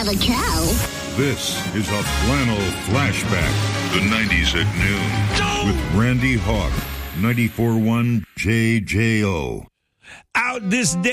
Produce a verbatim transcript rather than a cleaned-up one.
have a cow. This is a flannel flashback. The nineties at noon. With Randy Hawk. ninety-four point one J J O. Out this day.